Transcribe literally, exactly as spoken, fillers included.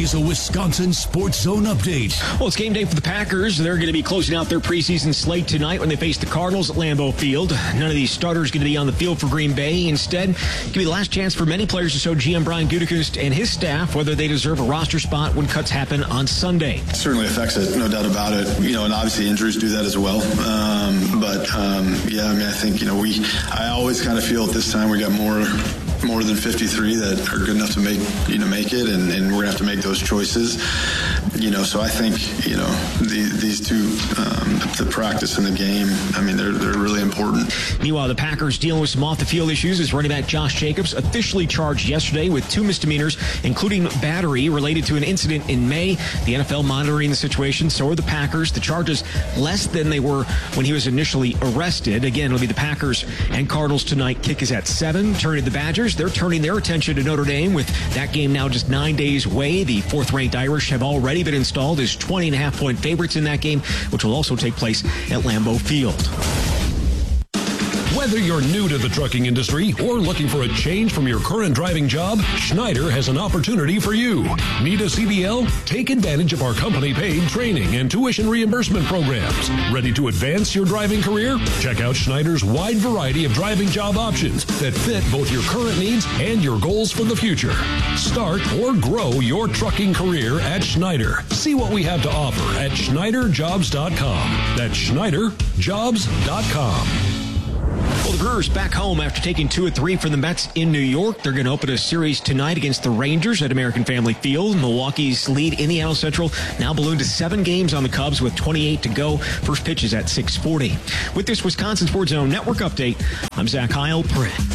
is a Wisconsin Sports Zone update. Well, it's game day for the Packers. They're going to be closing out their preseason slate tonight when they face the Cardinals at Lambeau Field. None of these starters going to be on the field for Green Bay. Instead, it could be the last chance for many players to show G M Brian Gutekunst and his staff whether they deserve a roster spot when cuts happen on Sunday. It certainly affects it, no doubt about it. You know, and obviously injuries do that as well. Um, but um, yeah, I mean, I think you know we. I always kind of feel at this time we got more. more than fifty-three that are good enough to make you know make it, and, and we're gonna have to make those choices. You know, so I think you know the, these two, um, the practice and the game. I mean, they're they're really important. Meanwhile, the Packers dealing with some off the field issues as running back Josh Jacobs officially charged yesterday with two misdemeanors, including battery related to an incident in May. The N F L monitoring the situation. So are the Packers. The charges less than they were when he was initially arrested. Again, it'll be the Packers and Cardinals tonight. Kick is at seven. Turning the Badgers. They're turning their attention to Notre Dame with that game now just nine days away. The fourth-ranked Irish have already been installed as twenty and a half point favorites in that game, which will also take place at Lambeau Field. Whether you're new to the trucking industry or looking for a change from your current driving job, Schneider has an opportunity for you. Need a C D L? Take advantage of our company-paid training and tuition reimbursement programs. Ready to advance your driving career? Check out Schneider's wide variety of driving job options that fit both your current needs and your goals for the future. Start or grow your trucking career at Schneider. See what we have to offer at Schneider Jobs dot com. That's Schneider Jobs dot com. Well, the Brewers back home after taking two of three from the Mets in New York. They're going to open a series tonight against the Rangers at American Family Field. Milwaukee's lead in the N L Central now ballooned to seven games on the Cubs with twenty-eight to go. First pitch is at six forty. With this Wisconsin Sports Zone Network update, I'm Zach Heil.